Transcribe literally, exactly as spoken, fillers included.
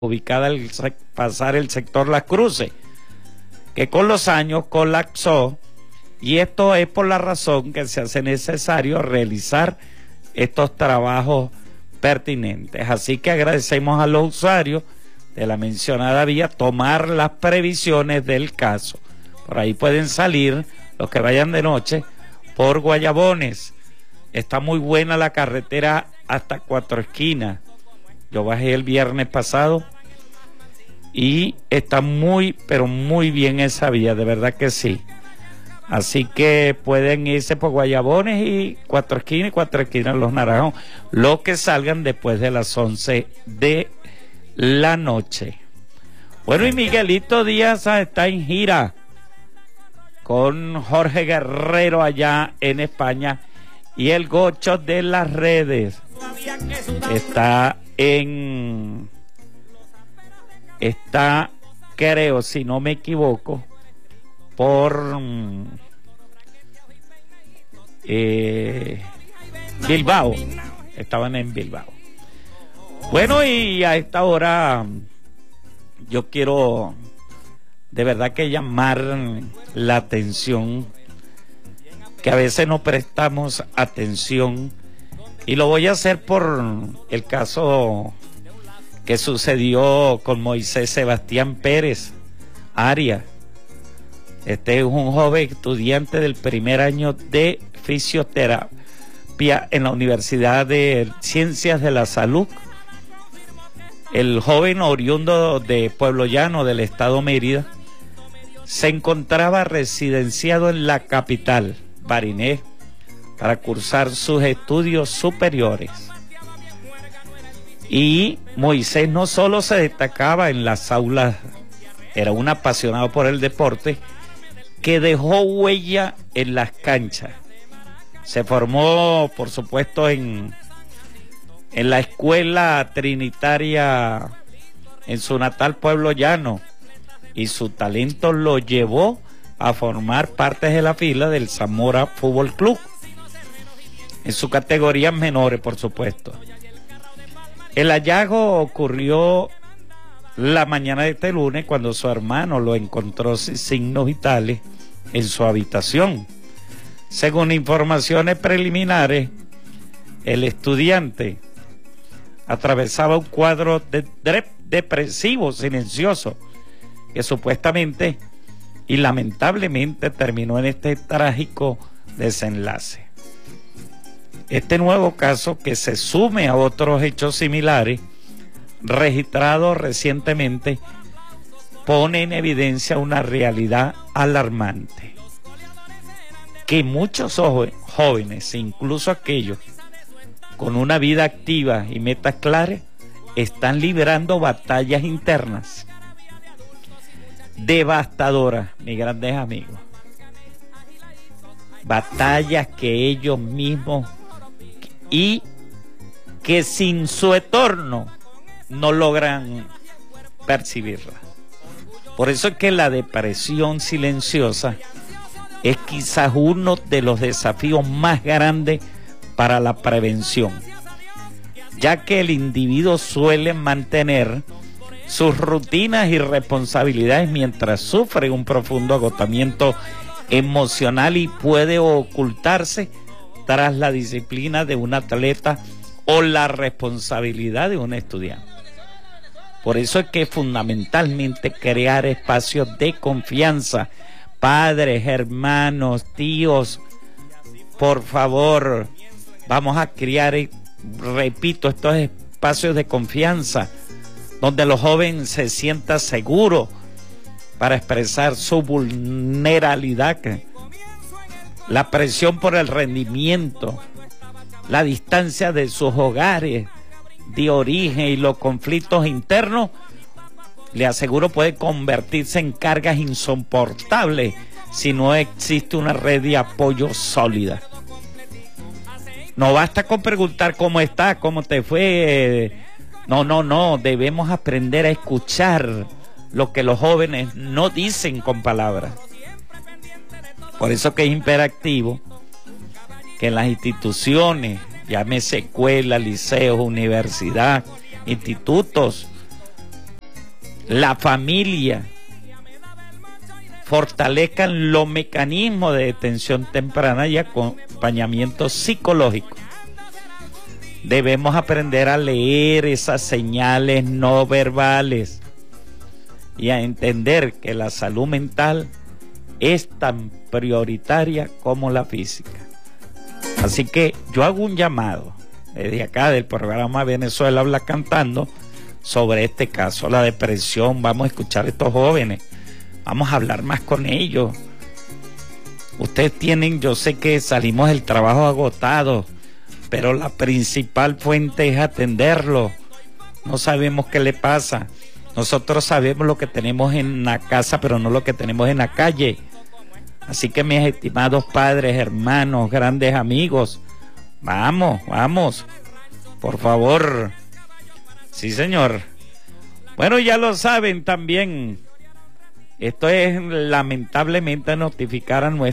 ubicada al pasar el sector Las Cruces, que con los años colapsó, y esto es por la razón que se hace necesario realizar estos trabajos pertinentes. Así que agradecemos a los usuarios de la mencionada vía tomar las previsiones del caso. Por ahí pueden salir los que vayan de noche por Guayabones. Está muy buena la carretera hasta Cuatro Esquinas. Yo bajé el viernes pasado y está muy, pero muy bien esa vía, de verdad que sí. Así que pueden irse por Guayabones y Cuatro Esquinas y Cuatro Esquinas Los Naranjos, los que salgan después de las once de la noche. Bueno, y Miguelito Díaz está en gira con Jorge Guerrero allá en España, y el Gocho de las redes está en está creo, si no me equivoco, por eh, Bilbao. Estaban en Bilbao. Bueno, y a esta hora yo quiero de verdad que llamar la atención, que a veces no prestamos atención, y lo voy a hacer por el caso que sucedió con Moisés Sebastián Pérez Arias. Este es un joven estudiante del primer año de fisioterapia en la Universidad de Ciencias de la Salud. El joven, oriundo de Pueblo Llano, del estado Mérida, se encontraba residenciado en la capital, Bariné, para cursar sus estudios superiores. Y Moisés no solo se destacaba en las aulas, era un apasionado por el deporte que dejó huella en las canchas. Se formó, por supuesto, en, en la escuela trinitaria en su natal Pueblo Llano, y su talento lo llevó a formar parte de la fila del Zamora Fútbol Club, en sus categorías menores, por supuesto. El hallazgo ocurrió la mañana de este lunes, cuando su hermano lo encontró sin signos vitales en su habitación. Según informaciones preliminares, el estudiante atravesaba un cuadro de de depresivo silencioso que supuestamente y lamentablemente terminó en este trágico desenlace. Este nuevo caso, que se sume a otros hechos similares registrados recientemente, pone en evidencia una realidad alarmante: que muchos jóvenes, incluso aquellos con una vida activa y metas claras, están librando batallas internas devastadoras, mis grandes amigos. Batallas que ellos mismos, y que sin su entorno no logran percibirla. Por eso es que la depresión silenciosa es quizás uno de los desafíos más grandes para la prevención, ya que el individuo suele mantener sus rutinas y responsabilidades mientras sufre un profundo agotamiento emocional, y puede ocultarse tras la disciplina de un atleta o la responsabilidad de un estudiante. Por eso es que fundamentalmente crear espacios de confianza, padres, hermanos, tíos, por favor, vamos a crear, repito, estos espacios de confianza donde los jóvenes se sientan seguros para expresar su vulnerabilidad, la presión por el rendimiento, la distancia de sus hogares de origen y los conflictos internos, le aseguro, puede convertirse en cargas insoportables si no existe una red de apoyo sólida. No basta con preguntar cómo estás, cómo te fue. No, no, no, debemos aprender a escuchar lo que los jóvenes no dicen con palabras. Por eso que es imperativo que en las instituciones, llámese escuela, liceos, universidad, institutos, la familia fortalezcan los mecanismos de detención temprana y acompañamiento psicológico. Debemos aprender a leer esas señales no verbales y a entender que la salud mental es tan prioritaria como la física. Así que yo hago un llamado desde acá del programa Venezuela Habla Cantando sobre este caso, la depresión. Vamos a escuchar a estos jóvenes, vamos a hablar más con ellos. Ustedes tienen, yo sé que salimos del trabajo agotados, pero la principal fuente es atenderlo. No sabemos qué le pasa. Nosotros sabemos lo que tenemos en la casa, pero no lo que tenemos en la calle. Así que mis estimados padres, hermanos, grandes amigos, vamos, vamos, por favor. Sí, señor. Bueno, ya lo saben también. Esto es lamentablemente notificar a nuestros